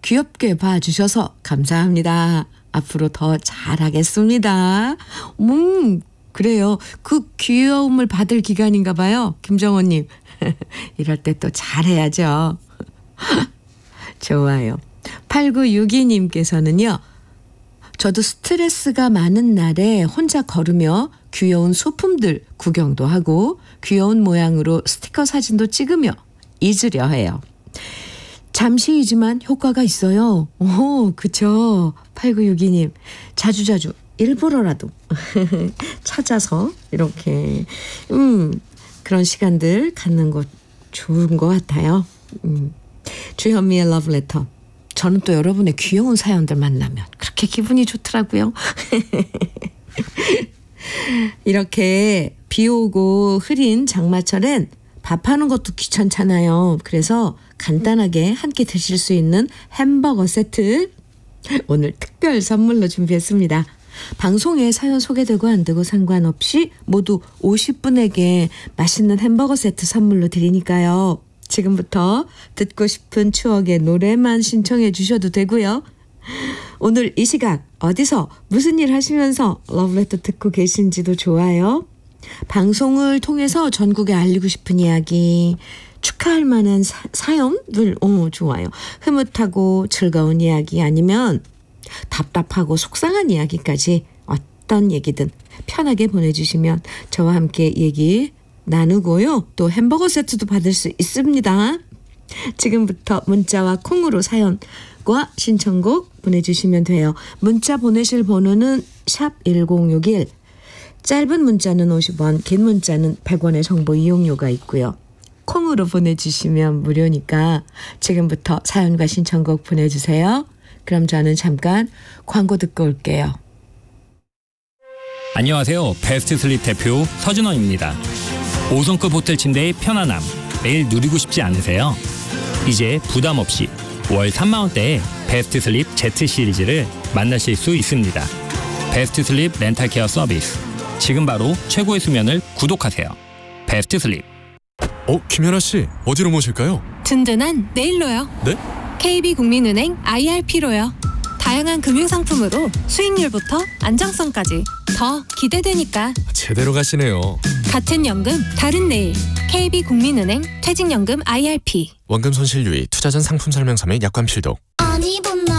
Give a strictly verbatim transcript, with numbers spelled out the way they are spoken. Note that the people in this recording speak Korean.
귀엽게 봐주셔서 감사합니다. 앞으로 더 잘하겠습니다. 음, 그래요. 그 귀여움을 받을 기간인가 봐요. 김정호님. 이럴 때 또 잘해야죠. 좋아요. 팔구육이 님께서는요. 저도 스트레스가 많은 날에 혼자 걸으며 귀여운 소품들 구경도 하고 귀여운 모양으로 스티커 사진도 찍으며 잊으려 해요. 잠시이지만 효과가 있어요. 오, 그쵸. 팔구육이 님. 자주자주 일부러라도 찾아서 이렇게 음 그런 시간들 갖는 것 좋은 것 같아요. 음. 주현미의 러브레터. 저는 또 여러분의 귀여운 사연들 만나면 그렇게 기분이 좋더라고요. 이렇게 비 오고 흐린 장마철엔 밥하는 것도 귀찮잖아요. 그래서 간단하게 한 끼 드실 수 있는 햄버거 세트 오늘 특별 선물로 준비했습니다. 방송에 사연 소개되고 안 되고 상관없이 모두 오십 분에게 맛있는 햄버거 세트 선물로 드리니까요. 지금부터 듣고 싶은 추억의 노래만 신청해 주셔도 되고요. 오늘 이 시각 어디서 무슨 일 하시면서 러브레터 듣고 계신지도 좋아요. 방송을 통해서 전국에 알리고 싶은 이야기, 축하할 만한 사, 사연들 오, 좋아요. 흐뭇하고 즐거운 이야기 아니면 답답하고 속상한 이야기까지 어떤 얘기든 편하게 보내주시면 저와 함께 얘기 나누고요. 또 햄버거 세트도 받을 수 있습니다. 지금부터 문자와 콩으로 사연과 신청곡 보내주시면 돼요. 문자 보내실 번호는 샵 일공육일, 짧은 문자는 오십 원, 긴 문자는 백 원의 정보 이용료가 있고요. 콩으로 보내주시면 무료니까 지금부터 사연과 신청곡 보내주세요. 그럼 저는 잠깐 광고 듣고 올게요. 안녕하세요. 베스트 슬립 대표 서준원입니다. 오 성급 호텔 침대의 편안함 매일 누리고 싶지 않으세요? 이제 부담 없이 월 삼만 원대의 베스트 슬립 Z 시리즈를 만나실 수 있습니다. 베스트 슬립 렌탈 케어 서비스. 지금 바로 최고의 수면을 구독하세요. 베스트 슬립. 어, 김연아 씨, 어디로 모실까요? 든든한 내일로요. 네? 케이비국민은행 아이알피로요. 다양한 금융상품으로 수익률부터 안정성까지 더 기대되니까 제대로 가시네요. 같은 연금 다른 내일. 케이비국민은행 퇴직연금 아이알피. 원금 손실 유의, 투자 전 상품 설명서 및 약관 필독.